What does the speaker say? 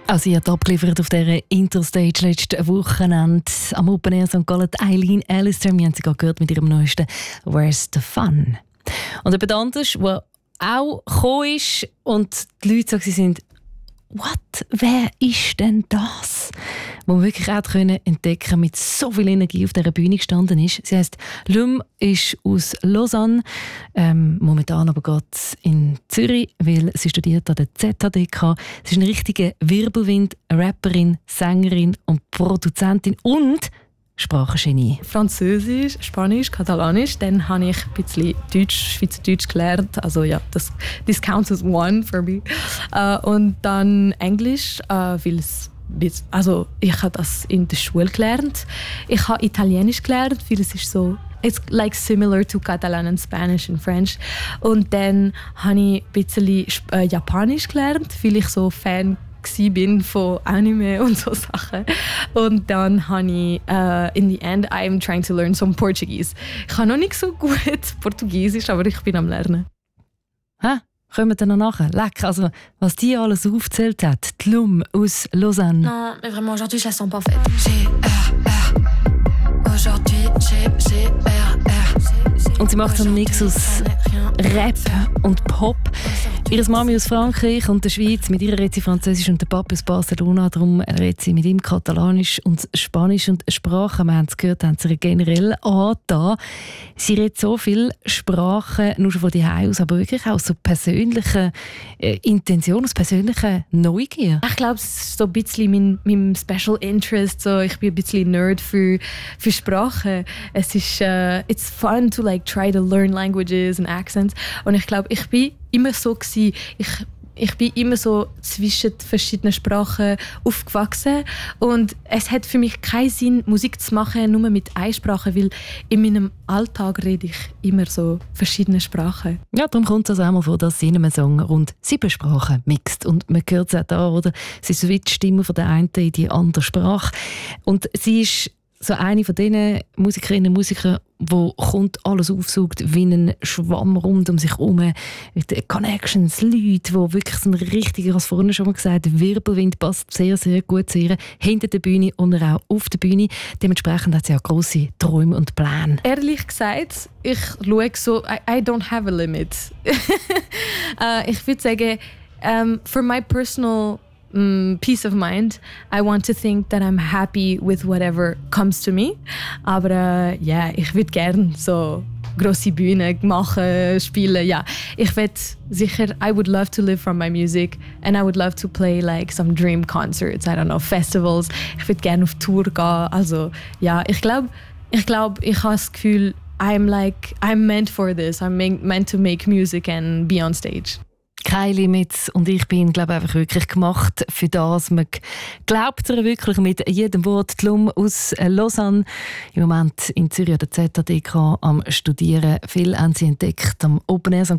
Also, ihr habt abgeliefert auf dieser Interstage letztes Wochenende am Open Air St. Gallen Eileen Allister. Wir haben sie gerade gehört mit ihrem neuesten «Where's the Fun?». Und jemand anderes, der auch gekommen ist und die Leute so sind, «What? Wer ist denn das?» Wo wir wirklich auch entdecken mit so viel Energie auf dieser Bühne gestanden ist. Sie heisst Lum, ist aus Lausanne, momentan aber gerade in Zürich, weil sie studiert an der ZHDK. Sie ist eine richtige Wirbelwind, Rapperin, Sängerin und Produzentin und Sprachengenie. Französisch, Spanisch, Katalanisch. Dann habe ich ein bisschen Deutsch, Schweizerdeutsch gelernt. Also ja, das counts as one for me. Und dann Englisch, weil also ich habe das in der Schule gelernt. Ich habe Italienisch gelernt, weil es ist so, it's like similar to Catalan and Spanish and French. Und dann habe ich ein bisschen Japanisch gelernt, weil ich so Fan bin von Anime und so Sachen. Und dann habe ich in the end I'm trying to learn some Portuguese. Ich kann noch nicht so gut Portugiesisch, aber ich bin am Lernen. Hä? Kommen wir dann noch nachher? Leck, also was die alles aufgezählt hat. Die Lum aus Lausanne. Non, mais vraiment aujourd'hui je la sens pas en fait. G-R-R. Aujourd'hui G-R-R. Und sie macht so einen Mix aus Rap und Pop. Ihre Mami aus Frankreich und der Schweiz, mit ihrer redet sie Französisch und der Papa aus Barcelona. Darum redet sie mit ihm Katalanisch und Spanisch und Sprachen. Wir haben es gehört, haben sie generell angetan. Sie redet so viele Sprachen, nur schon von die aus, aber wirklich auch so persönliche Intention, aus persönlicher Neugier. Ich glaube, es ist so ein bisschen mein Special Interest. So, ich bin ein bisschen Nerd für Sprachen. Es ist it's fun to like try to learn languages and accents. Und ich glaube, ich bin immer so gewesen. Ich bin immer so zwischen verschiedenen Sprachen aufgewachsen und es hat für mich keinen Sinn, Musik zu machen nur mit einer Sprache, weil in meinem Alltag rede ich immer so verschiedene Sprachen. Ja, darum kommt es auch mal vor, dass sie in einem Song rund 7 Sprachen mixt und man hört es auch da, oder? Sie switcht die Stimme von der einen in die andere Sprache und sie ist so eine von diesen Musikerinnen und Musikern, die alles aufsaugt wie ein Schwamm rund um sich herum. Connections, Leute, die wirklich so ein richtiger, was vorhin schon mal gesagt, Wirbelwind passt sehr, sehr gut zu ihr. Hinter der Bühne und auch auf der Bühne. Dementsprechend hat sie auch grosse Träume und Pläne. Ehrlich gesagt, ich schaue so, I don't have a limit. Ich würde sagen, for my personal peace of mind, I want to think that I'm happy with whatever comes to me. Aber ich würde gerne so grosse Bühnen machen, spielen. Ja, ich würde sicher, I would love to live from my music and I would love to play like some dream concerts, I don't know, festivals. Ich würde gerne auf Tour gehen. Also ja, ich glaube, ich habe das Gefühl, I'm meant for this. I'm meant to make music and be on stage. Keine Limits und ich bin, glaube ich, einfach wirklich gemacht für das. Man glaubt ihr wirklich mit jedem Wort. Die Lum aus Lausanne, im Moment in Zürich an der ZHDK am Studieren. Viel haben sie entdeckt am Open Air St.